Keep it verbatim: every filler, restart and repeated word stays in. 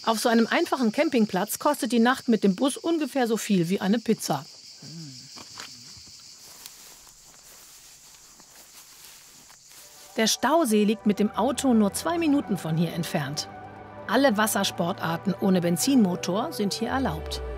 Auf so einem einfachen Campingplatz kostet die Nacht mit dem Bus ungefähr so viel wie eine Pizza. Der Stausee liegt mit dem Auto nur zwei Minuten von hier entfernt. Alle Wassersportarten ohne Benzinmotor sind hier erlaubt.